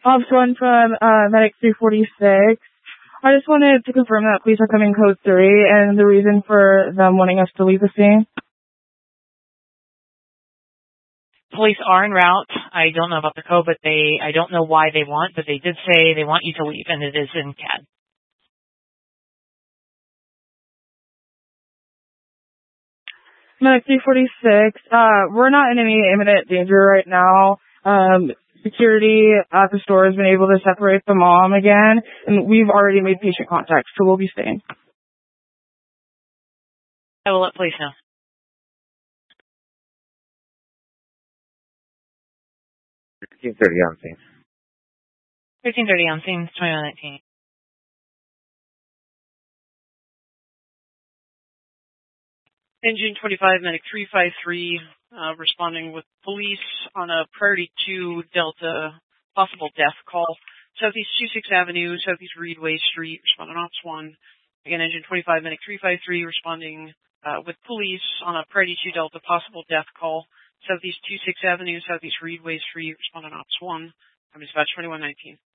Ops 1 from Medic 346. I just wanted to confirm that police are coming code 3 and the reason for them wanting us to leave the scene. Police are en route. I don't know about the code, but I don't know why they want, but they did say they want you to leave, and it is in CAD. Medic 346, we're not in any imminent danger right now. Security at the store has been able to separate the mom again, and we've already made patient contact, so we'll be staying. I will let police know. 1330 on scene. 1330 on scene, 2119. Engine 25, Medic 353, responding with police on a priority 2 Delta possible death call. Southeast 26th Avenue, Southeast Reedway Street, responding Ops 1. Again, Engine 25, Medic 353, responding with police on a priority 2 Delta possible death call. Southeast 26th Avenue, Southeast Reedway Street, responding Ops 1. I'm dispatch 2119.